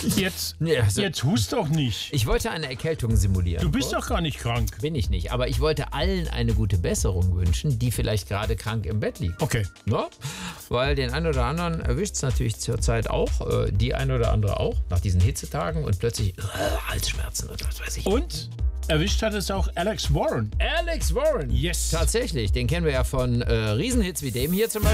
Jetzt hust doch nicht. Ich wollte eine Erkältung simulieren. Du bist doch gar nicht krank. Bin ich nicht, aber ich wollte allen eine gute Besserung wünschen, die vielleicht gerade krank im Bett liegen. Okay. Ja? Weil den einen oder anderen erwischt es natürlich zurzeit auch, die eine oder andere auch, nach diesen Hitzetagen und plötzlich Halsschmerzen und was weiß ich. Und erwischt hat es auch Alex Warren. Alex Warren? Yes. Tatsächlich, den kennen wir ja von Riesenhits wie dem hier zum Beispiel.